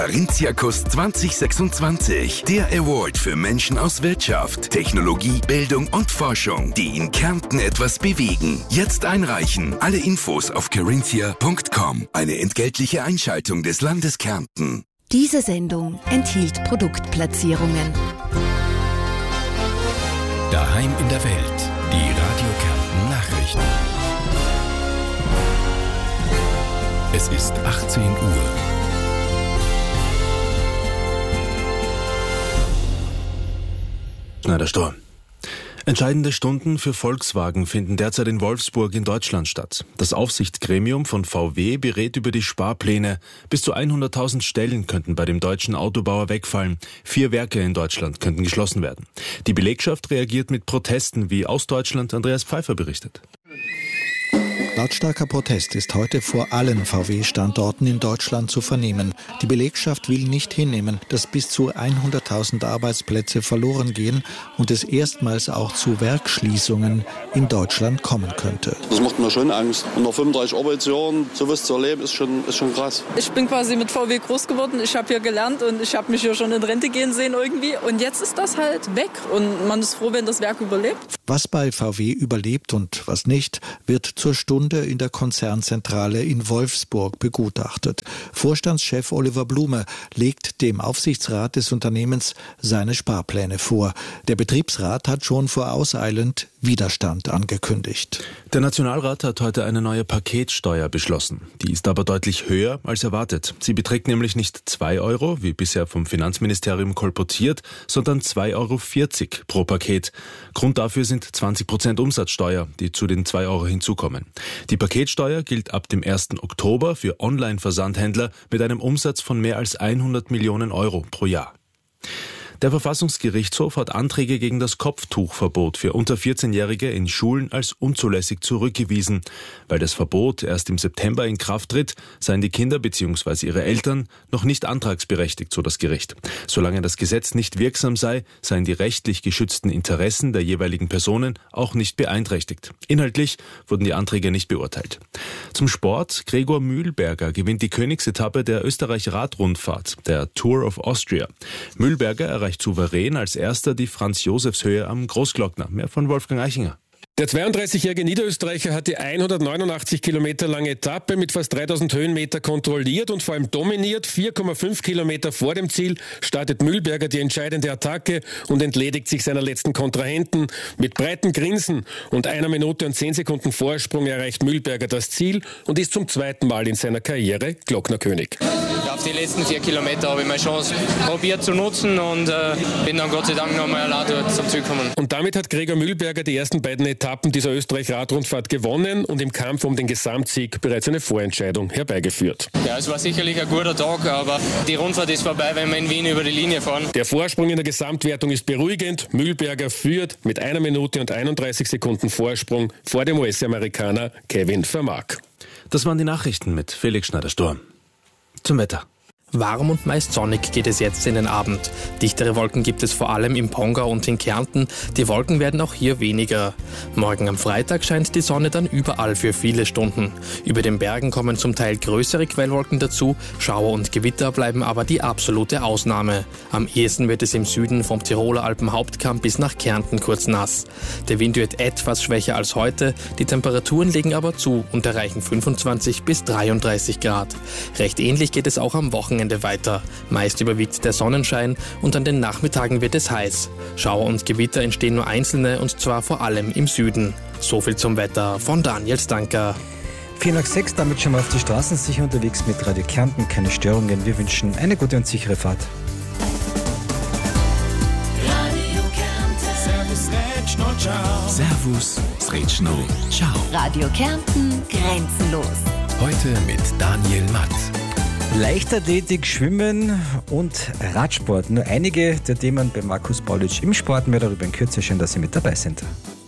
Carinthia-Kurs 2026. Der Award für Menschen aus Wirtschaft, Technologie, Bildung und Forschung, die in Kärnten etwas bewegen. Jetzt einreichen. Alle Infos auf carinthia.com. Eine entgeltliche Einschaltung des Landes Kärnten. Diese Sendung enthielt Produktplatzierungen. Daheim in der Welt. Die Radio Kärnten Nachrichten. Es ist 18 Uhr. Schneider-Sturm. Entscheidende Stunden für Volkswagen finden derzeit in Wolfsburg in Deutschland statt. Das Aufsichtsgremium von VW berät über die Sparpläne. Bis zu 100.000 Stellen könnten bei dem deutschen Autobauer wegfallen. 4 Werke in Deutschland könnten geschlossen werden. Die Belegschaft reagiert mit Protesten, wie aus Deutschland Andreas Pfeiffer berichtet. Lautstarker Protest ist heute vor allen VW-Standorten in Deutschland zu vernehmen. Die Belegschaft will nicht hinnehmen, dass bis zu 100.000 Arbeitsplätze verloren gehen und es erstmals auch zu Werksschließungen in Deutschland kommen könnte. Das macht mir schon Angst. Und nach 35 Arbeitsjahren sowas zu erleben, ist schon krass. Ich bin quasi mit VW groß geworden. Ich habe hier gelernt und ich habe mich hier schon in Rente gehen sehen irgendwie. Und jetzt ist das halt weg und man ist froh, wenn das Werk überlebt. Was bei VW überlebt und was nicht, wird zur Stunde in der Konzernzentrale in Wolfsburg begutachtet. Vorstandschef Oliver Blume legt dem Aufsichtsrat des Unternehmens seine Sparpläne vor. Der Betriebsrat hat schon vorauseilend Widerstand angekündigt. Der Nationalrat hat heute eine neue Paketsteuer beschlossen. Die ist aber deutlich höher als erwartet. Sie beträgt nämlich nicht 2 Euro, wie bisher vom Finanzministerium kolportiert, sondern 2,40 Euro pro Paket. Grund dafür sind 20% Umsatzsteuer, die zu den 2 Euro hinzukommen. Die Paketsteuer gilt ab dem 1. Oktober für Online-Versandhändler mit einem Umsatz von mehr als 100 Millionen Euro pro Jahr. Der Verfassungsgerichtshof hat Anträge gegen das Kopftuchverbot für unter 14-Jährige in Schulen als unzulässig zurückgewiesen. Weil das Verbot erst im September in Kraft tritt, seien die Kinder bzw. ihre Eltern noch nicht antragsberechtigt, so das Gericht. Solange das Gesetz nicht wirksam sei, seien die rechtlich geschützten Interessen der jeweiligen Personen auch nicht beeinträchtigt. Inhaltlich wurden die Anträge nicht beurteilt. Zum Sport: Gregor Mühlberger gewinnt die Königsetappe der Österreich-Radrundfahrt, der Tour of Austria. Mühlberger erreicht souverän als erster die Franz-Josefs-Höhe am Großglockner. Mehr von Wolfgang Eichinger. Der 32-jährige Niederösterreicher hat die 189 Kilometer lange Etappe mit fast 3000 Höhenmeter kontrolliert und vor allem dominiert. 4,5 Kilometer vor dem Ziel startet Mühlberger die entscheidende Attacke und entledigt sich seiner letzten Kontrahenten. Mit breitem Grinsen und 1 Minute und 10 Sekunden Vorsprung erreicht Mühlberger das Ziel und ist zum 2. Mal in seiner Karriere Glocknerkönig. Auf die letzten 4 Kilometer habe ich meine Chance probiert zu nutzen und bin dann Gott sei Dank nochmal allein dort zum Ziel gekommen. Und damit hat Gregor Mühlberger die ersten beiden Etappen dieser Österreich-Radrundfahrt gewonnen und im Kampf um den Gesamtsieg bereits eine Vorentscheidung herbeigeführt. Ja, es war sicherlich ein guter Tag, aber die Rundfahrt ist vorbei, wenn wir in Wien über die Linie fahren. Der Vorsprung in der Gesamtwertung ist beruhigend. Mühlberger führt mit 1 Minute und 31 Sekunden Vorsprung vor dem US-Amerikaner Kevin Vermaak. Das waren die Nachrichten mit Felix Schneider-Sturm. Zum Wetter. Warm und meist sonnig geht es jetzt in den Abend. Dichtere Wolken gibt es vor allem im Pongau und in Kärnten. Die Wolken werden auch hier weniger. Morgen am Freitag scheint die Sonne dann überall für viele Stunden. Über den Bergen kommen zum Teil größere Quellwolken dazu. Schauer und Gewitter bleiben aber die absolute Ausnahme. Am ehesten wird es im Süden vom Tiroler Alpenhauptkamm bis nach Kärnten kurz nass. Der Wind wird etwas schwächer als heute. Die Temperaturen legen aber zu und erreichen 25 bis 33 Grad. Recht ähnlich geht es auch am Wochenende weiter. Meist überwiegt der Sonnenschein und an den Nachmittagen wird es heiß. Schauer und Gewitter entstehen nur einzelne und zwar vor allem im Süden. So viel zum Wetter von Daniel Stanker. 5:04, damit schon mal auf die Straßen sicher unterwegs mit Radio Kärnten. Keine Störungen. Wir wünschen eine gute und sichere Fahrt. Servus, Sretschno, ciao. Radio Kärnten grenzenlos. Heute mit Daniel Matt. Leichtathletik, Schwimmen und Radsport. Nur einige der Themen bei Markus Paulitsch im Sport. Mehr darüber in Kürze. Schön, dass Sie mit dabei sind.